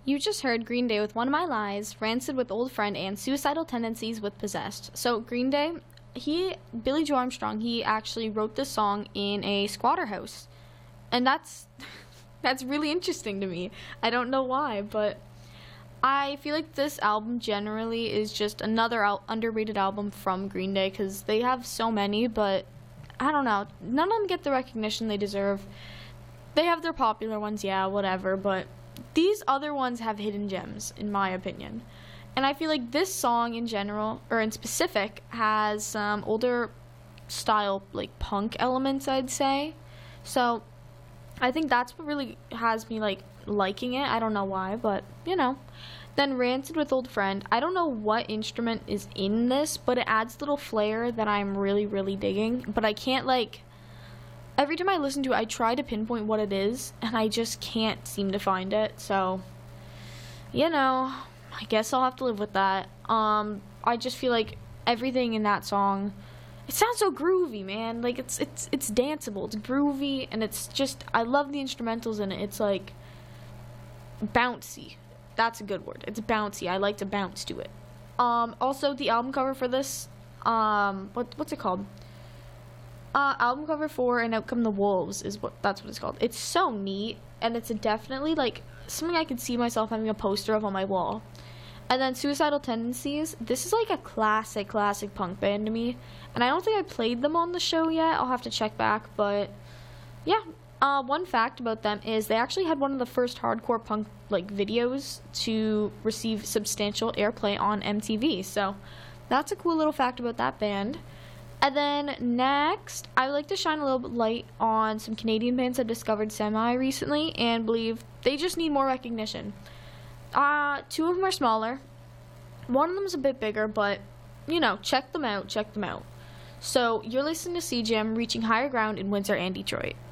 You just heard Green Day with One of My Lies, Rancid with Old Friend, and Suicidal Tendencies with Possessed. So Green Day, Billy Joe Armstrong, he actually wrote this song in a squatter house. And that's that's really interesting to me. I don't know why, but I feel like this album generally is just another underrated album from Green Day because they have so many, but I don't know. None of them get the recognition they deserve. They have their popular ones, yeah, whatever, but these other ones have hidden gems, in my opinion. And I feel like this song in general, or in specific, has some older style, like, punk elements, I'd say. So I think that's what really has me, like, liking it. I don't know why, but, you know. Then Rancid with Old Friend. I don't know what instrument is in this, but it adds little flair that I'm really, really digging. But I can't, like, every time I listen to it, I try to pinpoint what it is, and I just can't seem to find it. So, you know, I guess I'll have to live with that. I just feel like everything in that song, it sounds so groovy, man. Like, it's danceable, it's groovy, and it's just, I love the instrumentals in it. It's, like, bouncy. That's a good word. It's bouncy. I like to bounce to it. Also, the album cover for this, what's it called? Album cover for And Out Come the Wolves that's what it's called. It's so neat, and it's definitely, like, something I could see myself having a poster of on my wall. And then Suicidal Tendencies. This is, like, a classic punk band to me, and I don't think I played them on the show yet. I'll have to check back, but yeah. One fact about them is they actually had one of the first hardcore punk, like, videos to receive substantial airplay on MTV, so that's a cool little fact about that band. And then next, I would like to shine a little bit light on some Canadian bands I've discovered recently and believe they just need more recognition. Two of them are smaller. One of them is a bit bigger, but, you know, check them out. So, you're listening to CJAM, Reaching Higher Ground in Windsor and Detroit.